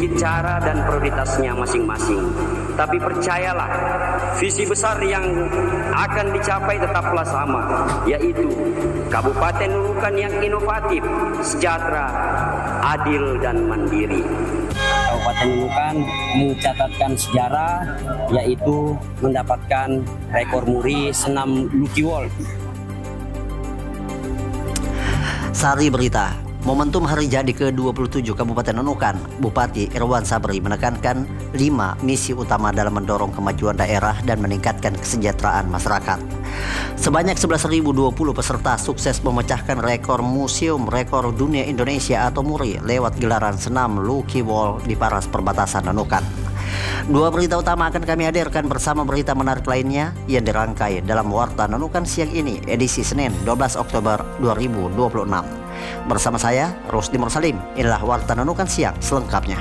memiliki cara dan prioritasnya masing-masing. Tapi percayalah, visi besar yang akan dicapai tetaplah sama, yaitu Kabupaten Nunukan yang inovatif, sejahtera, adil, dan mandiri. Kabupaten Nunukan mencatatkan sejarah, yaitu mendapatkan rekor muri senam Lucky Wall. Sari Berita. Momentum hari jadi ke-27 Kabupaten Nunukan, Bupati Irwan Sabri menekankan 5 misi utama dalam mendorong kemajuan daerah dan meningkatkan kesejahteraan masyarakat. Sebanyak 11.020 peserta sukses memecahkan rekor Museum Rekor Dunia Indonesia atau MURI lewat gelaran senam Lucky Wall di Paras Perbatasan Nunukan. 2 berita utama akan kami hadirkan bersama berita menarik lainnya yang dirangkai dalam Warta Nunukan siang ini, edisi Senin 12 Oktober 2026. Bersama saya, Rusdi Mursalim, inilah Warta Nunukan siang selengkapnya.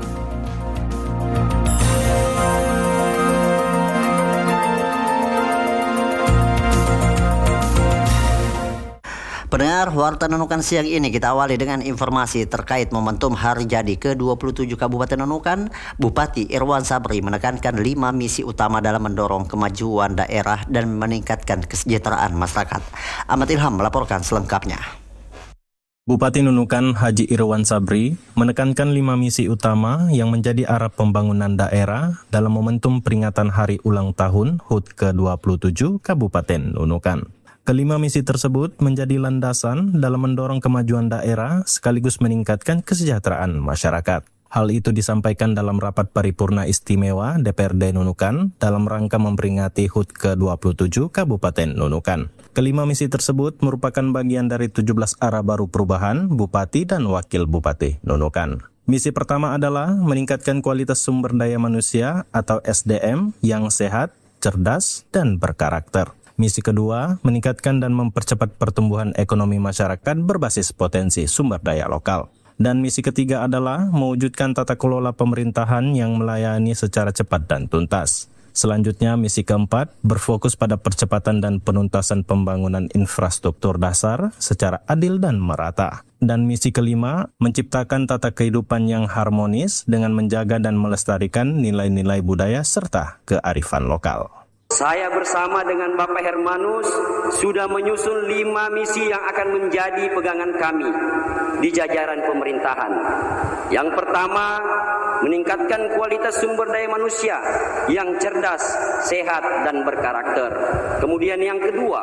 Pendengar Warta Nunukan siang ini kita awali dengan informasi terkait momentum hari jadi ke-27 Kabupaten Nunukan. Bupati Irwan Sabri menekankan 5 misi utama dalam mendorong kemajuan daerah dan meningkatkan kesejahteraan masyarakat. Ahmad Ilham melaporkan selengkapnya. Bupati Nunukan Haji Irwan Sabri menekankan 5 misi utama yang menjadi arah pembangunan daerah dalam momentum peringatan Hari Ulang Tahun HUT ke-27 Kabupaten Nunukan. Kelima misi tersebut menjadi landasan dalam mendorong kemajuan daerah sekaligus meningkatkan kesejahteraan masyarakat. Hal itu disampaikan dalam rapat paripurna istimewa DPRD Nunukan dalam rangka memperingati HUT ke-27 Kabupaten Nunukan. Kelima misi tersebut merupakan bagian dari 17 arah baru perubahan Bupati dan Wakil Bupati Nunukan. Misi pertama adalah meningkatkan kualitas sumber daya manusia atau SDM yang sehat, cerdas, dan berkarakter. Misi kedua, meningkatkan dan mempercepat pertumbuhan ekonomi masyarakat berbasis potensi sumber daya lokal. Dan misi ketiga adalah mewujudkan tata kelola pemerintahan yang melayani secara cepat dan tuntas. Selanjutnya, misi keempat, berfokus pada percepatan dan penuntasan pembangunan infrastruktur dasar secara adil dan merata. Dan misi kelima, menciptakan tata kehidupan yang harmonis dengan menjaga dan melestarikan nilai-nilai budaya serta kearifan lokal. Saya bersama dengan Bapak Hermanus sudah menyusun 5 misi yang akan menjadi pegangan kami di jajaran pemerintahan. Yang pertama, meningkatkan kualitas sumber daya manusia yang cerdas, sehat, dan berkarakter. Kemudian yang kedua,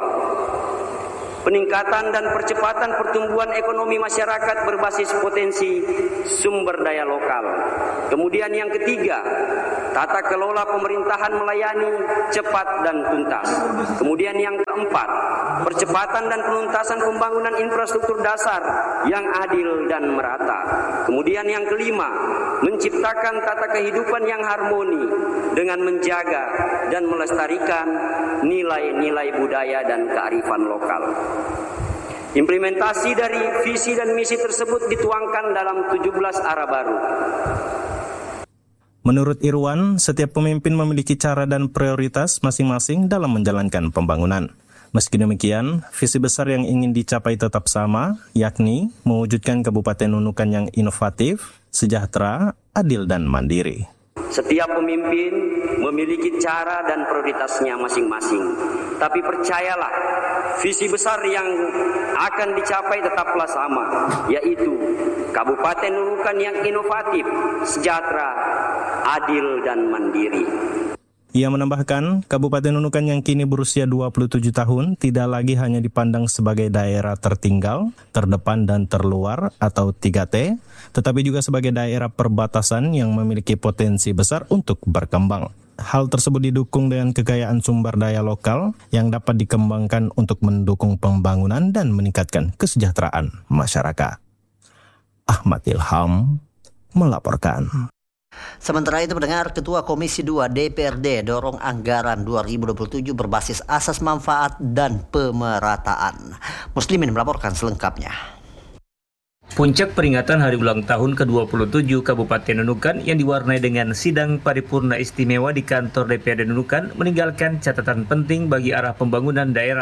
peningkatan dan percepatan pertumbuhan ekonomi masyarakat berbasis potensi sumber daya lokal. Kemudian yang ketiga, tata kelola pemerintahan melayani cepat dan tuntas. Kemudian yang keempat, percepatan dan penuntasan pembangunan infrastruktur dasar yang adil dan merata. Kemudian yang kelima, menciptakan tata kehidupan yang harmoni dengan menjaga dan melestarikan nilai-nilai budaya dan kearifan lokal. Implementasi dari visi dan misi tersebut dituangkan dalam 17 arah baru. Menurut Irwan, setiap pemimpin memiliki cara dan prioritas masing-masing dalam menjalankan pembangunan. Meski demikian, visi besar yang ingin dicapai tetap sama, yakni mewujudkan Kabupaten Nunukan yang inovatif, sejahtera, adil, dan mandiri. Setiap pemimpin memiliki cara dan prioritasnya masing-masing. Tapi percayalah, visi besar yang akan dicapai tetaplah sama, yaitu Kabupaten Nunukan yang inovatif, sejahtera, adil, dan mandiri. Ia menambahkan, Kabupaten Nunukan yang kini berusia 27 tahun tidak lagi hanya dipandang sebagai daerah tertinggal, terdepan, dan terluar atau 3T, tetapi juga sebagai daerah perbatasan yang memiliki potensi besar untuk berkembang. Hal tersebut didukung dengan kekayaan sumber daya lokal yang dapat dikembangkan untuk mendukung pembangunan dan meningkatkan kesejahteraan masyarakat. Ahmad Ilham melaporkan. Sementara itu pendengar, Ketua Komisi 2 DPRD dorong anggaran 2027 berbasis asas manfaat dan pemerataan. Muslimin melaporkan selengkapnya. Puncak peringatan Hari Ulang Tahun ke-27 Kabupaten Nunukan yang diwarnai dengan sidang paripurna istimewa di kantor DPRD Nunukan meninggalkan catatan penting bagi arah pembangunan daerah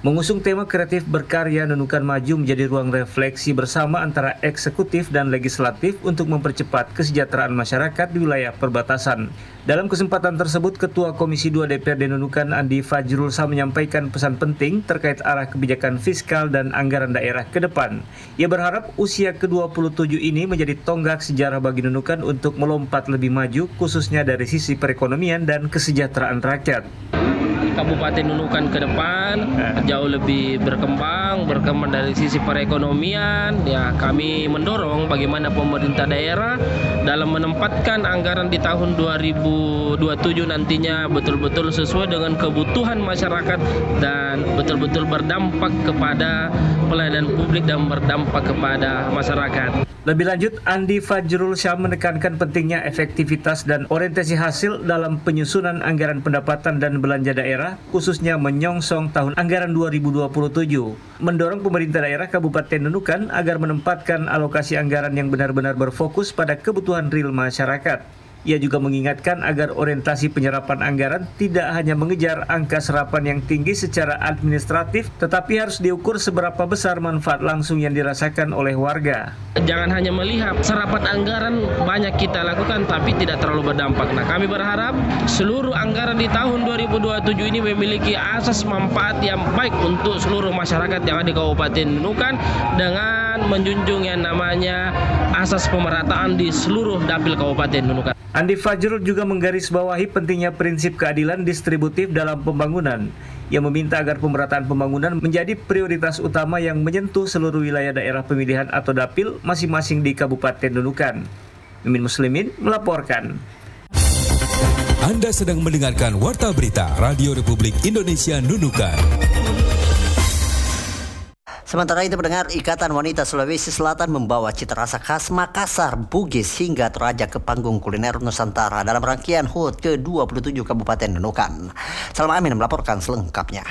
Mengusung tema kreatif berkarya, Nunukan Maju menjadi ruang refleksi bersama antara eksekutif dan legislatif untuk mempercepat kesejahteraan masyarakat di wilayah perbatasan. Dalam kesempatan tersebut, Ketua Komisi 2 DPRD Nunukan Andi Fajrul Shah menyampaikan pesan penting terkait arah kebijakan fiskal dan anggaran daerah ke depan. Ia berharap usia ke-27 ini menjadi tonggak sejarah bagi Nunukan untuk melompat lebih maju, khususnya dari sisi perekonomian dan kesejahteraan rakyat. Kabupaten Nunukan ke depan jauh lebih berkembang dari sisi perekonomian. Ya, kami mendorong bagaimana pemerintah daerah dalam menempatkan anggaran di tahun 2027 nantinya betul-betul sesuai dengan kebutuhan masyarakat dan betul-betul berdampak kepada pelayanan publik dan berdampak kepada masyarakat. Lebih lanjut, Andi Fajrul Shah menekankan pentingnya efektivitas dan orientasi hasil dalam penyusunan anggaran pendapatan dan belanja daerah, khususnya menyongsong tahun anggaran 2027. Mendorong pemerintah daerah Kabupaten Nunukan agar menempatkan alokasi anggaran yang benar-benar berfokus pada kebutuhan real masyarakat. Ia juga mengingatkan agar orientasi penyerapan anggaran tidak hanya mengejar angka serapan yang tinggi secara administratif, tetapi harus diukur seberapa besar manfaat langsung yang dirasakan oleh warga. Jangan hanya melihat serapan anggaran banyak kita lakukan tapi tidak terlalu berdampak. Nah, kami berharap seluruh anggaran di tahun 2027 ini memiliki asas manfaat yang baik untuk seluruh masyarakat yang ada di Kabupaten Nunukan dengan menjunjung yang namanya asas pemerataan di seluruh dapil Kabupaten Nunukan. Andi Fajrul juga menggarisbawahi pentingnya prinsip keadilan distributif dalam pembangunan. Ia meminta agar pemerataan pembangunan menjadi prioritas utama yang menyentuh seluruh wilayah daerah pemilihan atau dapil masing-masing di Kabupaten Nunukan. Mimin Muslimin melaporkan. Anda sedang mendengarkan Warta Berita Radio Republik Indonesia Nunukan. Sementara itu, pendengar, Ikatan Wanita Sulawesi Selatan membawa cita rasa khas Makassar, Bugis hingga Toraja ke panggung kuliner Nusantara dalam rangkaian HUT ke-27 Kabupaten Nunukan. Salma Amin melaporkan selengkapnya.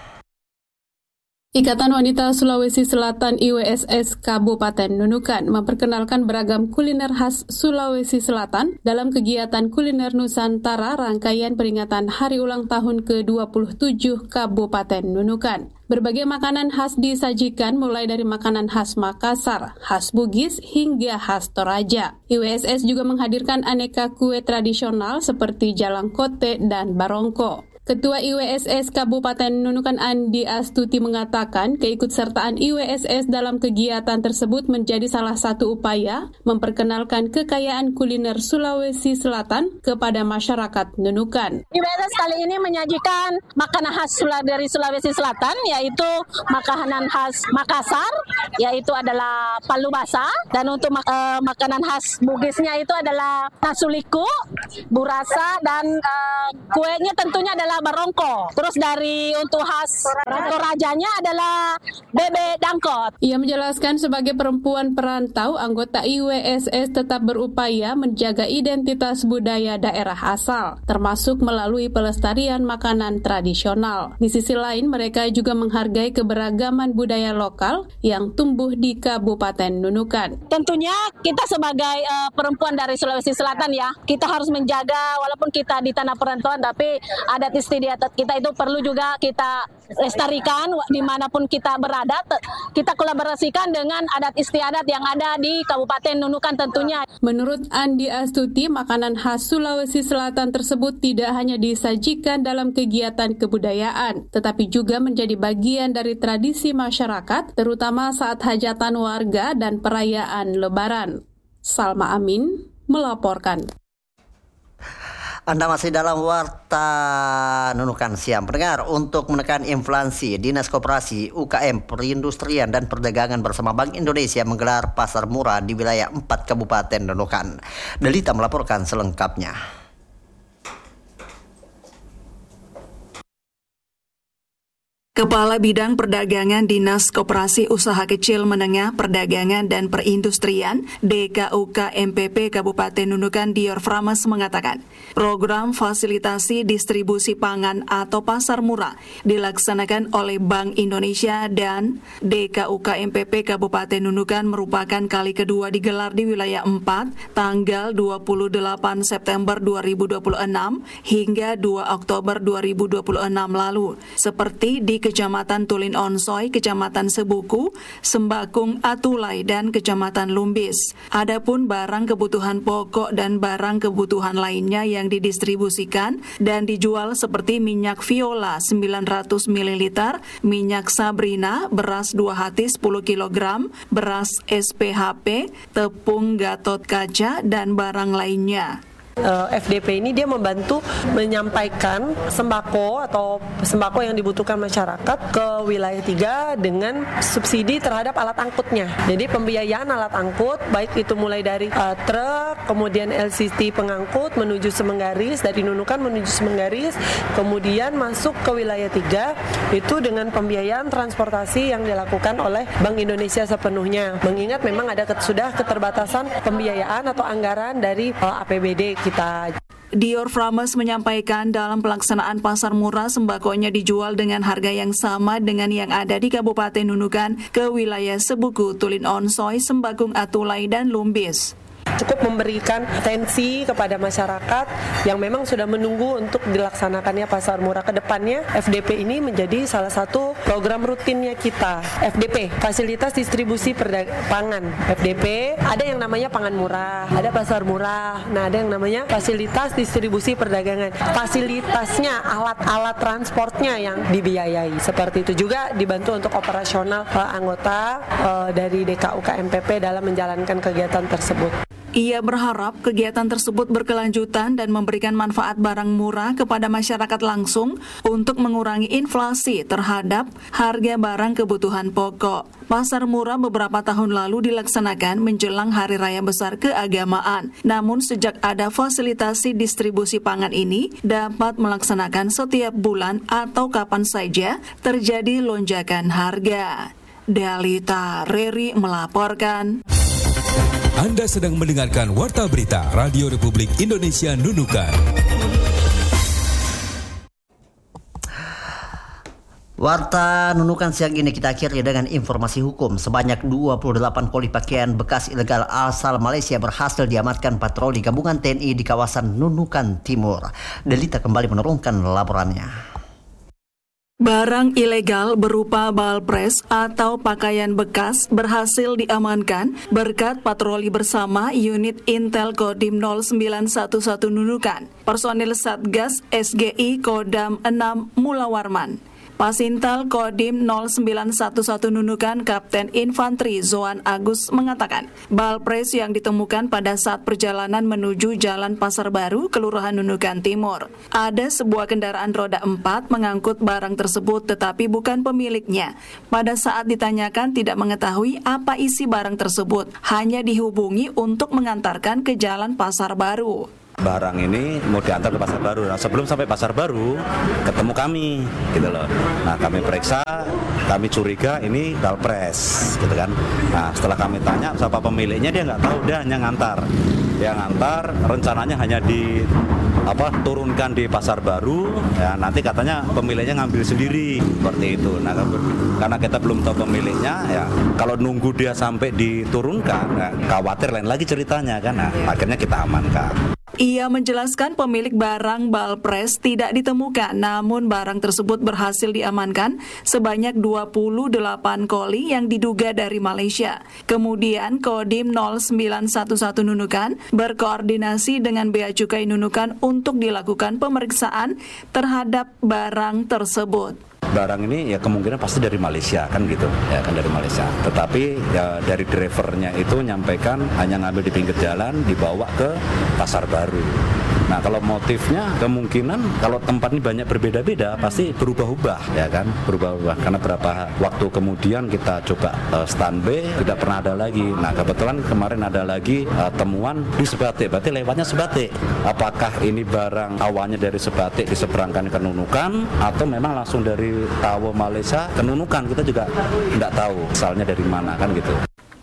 Ikatan Wanita Sulawesi Selatan IWSS Kabupaten Nunukan memperkenalkan beragam kuliner khas Sulawesi Selatan dalam kegiatan kuliner Nusantara rangkaian peringatan Hari Ulang Tahun ke-27 Kabupaten Nunukan. Berbagai makanan khas disajikan mulai dari makanan khas Makassar, khas Bugis, hingga khas Toraja. IWSS juga menghadirkan aneka kue tradisional seperti jalangkote dan barongko. Ketua IWSS Kabupaten Nunukan Andi Astuti mengatakan keikutsertaan IWSS dalam kegiatan tersebut menjadi salah satu upaya memperkenalkan kekayaan kuliner Sulawesi Selatan kepada masyarakat Nunukan. IWSS kali ini menyajikan makanan khas dari Sulawesi Selatan, yaitu makanan khas Makassar, yaitu adalah palu basah, dan untuk makanan khas Bugisnya itu adalah nasuliku, burasa, dan kuenya tentunya adalah barongko. Terus untuk khas Torajanya adalah bebek dangkot. Ia menjelaskan sebagai perempuan perantau, anggota IWSS tetap berupaya menjaga identitas budaya daerah asal, termasuk melalui pelestarian makanan tradisional. Di sisi lain, mereka juga menghargai keberagaman budaya lokal yang tumbuh di Kabupaten Nunukan. Tentunya kita sebagai perempuan dari Sulawesi Selatan ya, kita harus menjaga walaupun kita di tanah perantauan, tapi adat istiadat kita itu perlu juga kita lestarikan dimanapun kita berada. Kita kolaborasikan dengan adat istiadat yang ada di Kabupaten Nunukan tentunya. Menurut Andi Astuti, makanan khas Sulawesi Selatan tersebut tidak hanya disajikan dalam kegiatan kebudayaan, tetapi juga menjadi bagian dari tradisi masyarakat, terutama saat hajatan warga dan perayaan Lebaran. Salma Amin melaporkan. Anda masih dalam Warta Nunukan Siang. Pendengar, untuk menekan inflasi, Dinas Koperasi, UKM, Perindustrian dan Perdagangan bersama Bank Indonesia menggelar pasar murah di wilayah 4 Kabupaten Nunukan. Delita melaporkan selengkapnya. Kepala Bidang Perdagangan Dinas Koperasi Usaha Kecil Menengah Perdagangan dan Perindustrian DKUK MPP Kabupaten Nunukan Dior Framas mengatakan, program fasilitasi distribusi pangan atau pasar murah dilaksanakan oleh Bank Indonesia dan DKUK MPP Kabupaten Nunukan merupakan kali kedua digelar di wilayah 4 tanggal 28 September 2026 hingga 2 Oktober 2026 lalu. Seperti di Kecamatan Tulin Onsoy, Kecamatan Sebuku, Sembakung Atulai, dan Kecamatan Lumbis. Adapun barang kebutuhan pokok dan barang kebutuhan lainnya yang didistribusikan dan dijual seperti minyak Viola 900 ml, minyak Sabrina, beras 2 hati 10 kg, beras SPHP, tepung Gatot Kaca, dan barang lainnya. FDP ini dia membantu menyampaikan sembako atau sembako yang dibutuhkan masyarakat ke wilayah 3 dengan subsidi terhadap alat angkutnya. Jadi pembiayaan alat angkut baik itu mulai dari truk, kemudian LCT pengangkut menuju Semenggaris, dari Nunukan menuju Semenggaris, kemudian masuk ke wilayah 3 itu dengan pembiayaan transportasi yang dilakukan oleh Bank Indonesia sepenuhnya. Mengingat memang ada sudah keterbatasan pembiayaan atau anggaran dari APBD kita. Dior Frames menyampaikan dalam pelaksanaan pasar murah sembakonya dijual dengan harga yang sama dengan yang ada di Kabupaten Nunukan ke wilayah Sebuku, Tulin Onsoy, Sembakung Atulai, dan Lumbis. Cukup memberikan atensi kepada masyarakat yang memang sudah menunggu untuk dilaksanakannya pasar murah ke depannya. FDP ini menjadi salah satu program rutinnya kita. FDP, fasilitas distribusi pangan. FDP, ada yang namanya pangan murah, ada pasar murah, nah ada yang namanya fasilitas distribusi perdagangan. Fasilitasnya, alat-alat transportnya yang dibiayai. Seperti itu juga dibantu untuk operasional anggota dari DKUK MPP dalam menjalankan kegiatan tersebut. Ia berharap kegiatan tersebut berkelanjutan dan memberikan manfaat barang murah kepada masyarakat langsung untuk mengurangi inflasi terhadap harga barang kebutuhan pokok. Pasar murah beberapa tahun lalu dilaksanakan menjelang Hari Raya Besar Keagamaan. Namun sejak ada fasilitasi distribusi pangan ini dapat melaksanakan setiap bulan atau kapan saja terjadi lonjakan harga. Dalita Reri melaporkan. Anda sedang mendengarkan Warta Berita Radio Republik Indonesia Nunukan. Warta Nunukan siang ini kita akhiri dengan informasi hukum. Sebanyak 28 koli pakaian bekas ilegal asal Malaysia berhasil diamankan patroli gabungan TNI di kawasan Nunukan Timur. Delita kembali menurunkan laporannya. Barang ilegal berupa balpres atau pakaian bekas berhasil diamankan berkat patroli bersama unit Intel Kodim 0911 Nunukan, personil Satgas SGI Kodam 6 Mulawarman. Pasintal Kodim 0911 Nunukan Kapten Infanteri Zoan Agus mengatakan, balpres yang ditemukan pada saat perjalanan menuju Jalan Pasar Baru, Kelurahan Nunukan Timur. Ada sebuah kendaraan roda 4 mengangkut barang tersebut tetapi bukan pemiliknya. Pada saat ditanyakan tidak mengetahui apa isi barang tersebut, hanya dihubungi untuk mengantarkan ke Jalan Pasar Baru. Barang ini mau diantar ke Pasar Baru. Nah, sebelum sampai Pasar Baru ketemu kami, gitu loh. Nah, kami periksa, kami curiga ini balpres, gitu kan. Nah, setelah kami tanya siapa pemiliknya, dia nggak tahu, dia hanya ngantar. Dia ngantar, rencananya hanya turunkan di Pasar Baru. Ya, nanti katanya pemiliknya ngambil sendiri, seperti itu. Nah, karena kita belum tahu pemiliknya, ya kalau nunggu dia sampai diturunkan, ya, khawatir lain lagi ceritanya kan. Nah, akhirnya kita amankan. Ia menjelaskan pemilik barang balpres tidak ditemukan, namun barang tersebut berhasil diamankan sebanyak 28 koli yang diduga dari Malaysia. Kemudian Kodim 0911 Nunukan berkoordinasi dengan Bea Cukai Nunukan untuk dilakukan pemeriksaan terhadap barang tersebut. Barang ini ya kemungkinan pasti dari Malaysia kan gitu, ya kan dari Malaysia. Tetapi ya dari drivernya itu nyampaikan hanya ngambil di pinggir jalan dibawa ke Pasar Baru. Nah, kalau motifnya kemungkinan kalau tempat ini banyak berbeda-beda pasti berubah-ubah, ya kan, berubah-ubah. Karena berapa waktu kemudian kita coba standby tidak pernah ada lagi. Nah, kebetulan kemarin ada lagi temuan di Sebatik, berarti lewatnya Sebatik. Apakah ini barang awalnya dari Sebatik diseberangkan ke Nunukan atau memang langsung dari Tawo Malaysia ke Nunukan, kita juga tidak tahu asalnya dari mana kan gitu.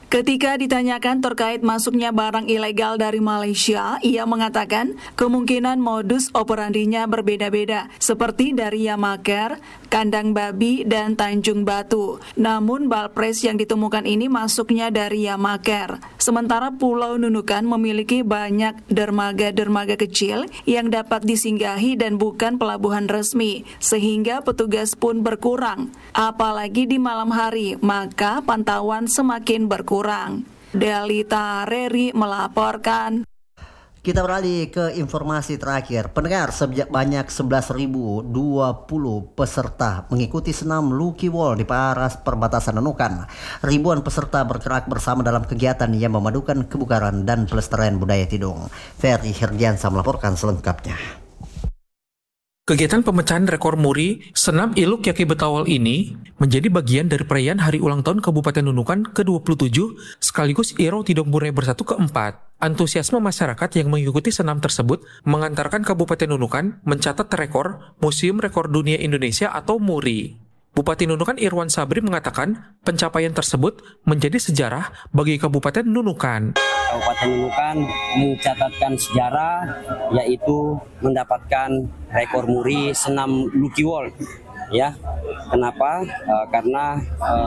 Ketika ditanyakan terkait masuknya barang ilegal dari Malaysia, ia mengatakan kemungkinan modus operandinya berbeda-beda, seperti dari Yamaker, Kandang Babi, dan Tanjung Batu. Namun Balpres yang ditemukan ini masuknya dari Yamaker. Sementara Pulau Nunukan memiliki banyak dermaga-dermaga kecil yang dapat disinggahi dan bukan pelabuhan resmi, sehingga petugas pun berkurang. Apalagi di malam hari, maka pantauan semakin berkurang. Delita Reri melaporkan. Kita beralih ke informasi terakhir. Pendengar, sejak banyak 11.020 peserta mengikuti senam Lucky Wall di Paras Perbatasan Nunukan. Ribuan peserta bergerak bersama dalam kegiatan yang memadukan kebugaran dan pelestarian budaya Tidung. Ferry Herdiansa melaporkan selengkapnya. Kegiatan pemecahan rekor muri Senam Iluk Yaki Betawal ini menjadi bagian dari perayaan Hari Ulang Tahun Kabupaten Nunukan ke-27 sekaligus Irau Tidung Burne Bersatu ke-4. Antusiasme masyarakat yang mengikuti senam tersebut mengantarkan Kabupaten Nunukan mencatat rekor Museum Rekor Dunia Indonesia atau MURI. Bupati Nunukan Irwan Sabri mengatakan pencapaian tersebut menjadi sejarah bagi Kabupaten Nunukan. Kabupaten Nunukan mencatatkan sejarah, yaitu mendapatkan rekor muri senam Lucky Wall. Ya, kenapa? Karena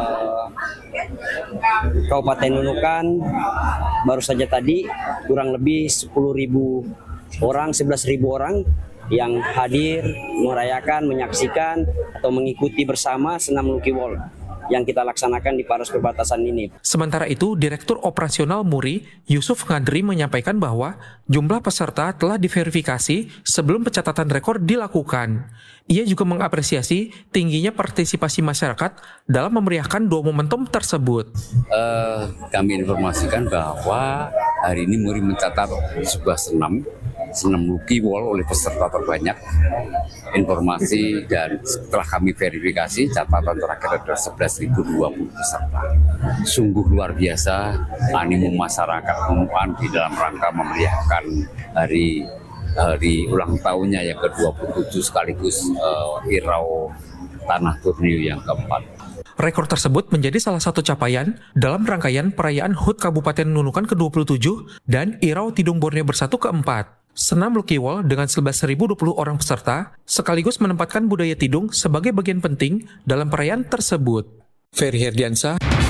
Kabupaten Nunukan baru saja tadi kurang lebih 10.000 orang, 11.000 orang yang hadir merayakan, menyaksikan atau mengikuti bersama senam Lucky Wall yang kita laksanakan di Paras Perbatasan ini. Sementara itu, Direktur Operasional MURI, Yusuf Ngadri menyampaikan bahwa jumlah peserta telah diverifikasi sebelum pencatatan rekor dilakukan. Ia juga mengapresiasi tingginya partisipasi masyarakat dalam memeriahkan dua momentum tersebut. Kami informasikan bahwa hari ini MURI mencatat sebuah senam Lucky Wall oleh peserta terbanyak. Informasi dan setelah kami verifikasi, catatan terakhir ada 11.020 peserta. Sungguh luar biasa animo masyarakat Nunukan di dalam rangka memeriahkan hari ulang tahunnya yang ke-27 sekaligus Irau Tanah Borneo yang keempat. Rekor tersebut menjadi salah satu capaian dalam rangkaian perayaan HUT Kabupaten Nunukan ke-27 dan Irau Tidung Borneo Bersatu keempat. Senam Lucky Wall dengan 11.020 orang peserta sekaligus menempatkan budaya Tidung sebagai bagian penting dalam perayaan tersebut. Ferry Herdiansa.